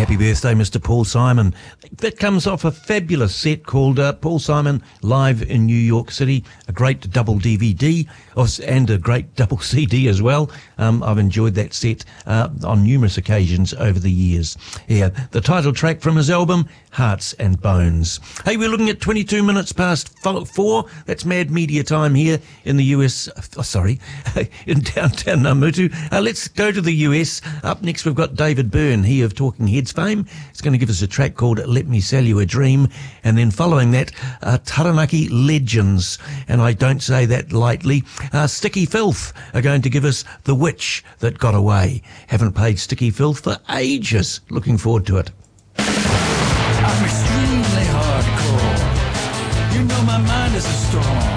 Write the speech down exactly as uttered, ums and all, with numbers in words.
Happy birthday, Mister Paul Simon. That comes off a fabulous set called uh, Paul Simon Live in New York City, a great double D V D and a great double C D as well. Um, I've enjoyed that set uh, on numerous occasions over the years. Yeah, the title track from his album, Hearts and Bones. Hey, we're looking at twenty-two minutes past four. That's Mad Media time here in the U S. Oh, sorry, in downtown Namutu. Uh, let's go to the U S. Up next, we've got David Byrne, he of Talking Heads fame. He's going to give us a track called Let Me Sell You a Dream. And then following that, uh, Taranaki Legends. And I don't say that lightly. Uh, Sticky Filth are going to give us The Witch That Got Away. Haven't played Sticky Filth for ages. Looking forward to it. I'm extremely hardcore. You know my mind is a storm.